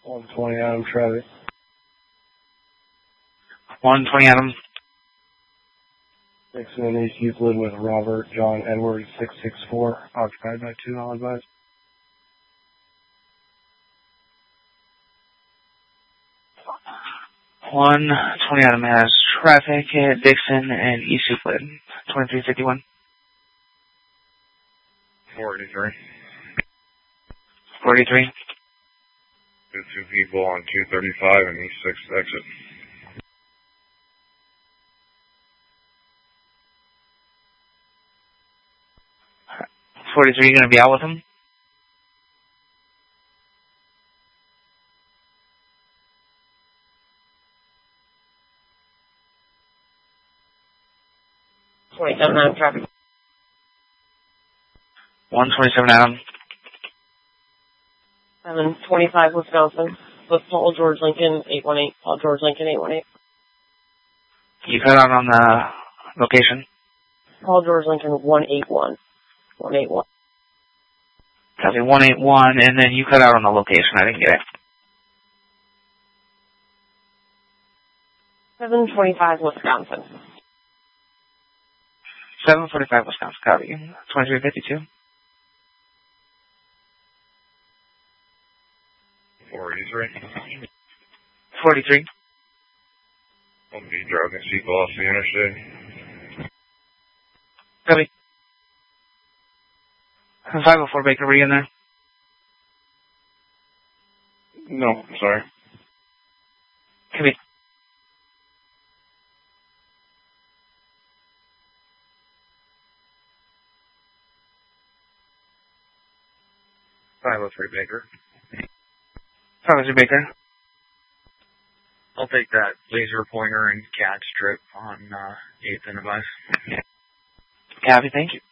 120 Adam traffic. 120 Adam. Dixon and East Euclid with Robert John Edwards 664. Occupied by 2, I'll advise. One 20 Adam has traffic at Dixon and East Euclid. 2351. 43. 43. Two people on 235 and East 6th exit. 43, you going to be out with him? Adam traffic. 127 Adam. 725 Wisconsin. With Paul George Lincoln 818. Paul George Lincoln 818. You cut out on the location? Paul George Lincoln 181. 181. Copy 181, and then you cut out on the location. I didn't get it. 725 Wisconsin. 745 Wisconsin. Copy. 2352. 43. 43. I'll be driving people off the interstate. Copy. 504 Baker, were you in there? No, sorry. Copy. Baker. 503 Baker. I'll take that laser pointer and CAD strip on 8th and advice. Copy, thank you.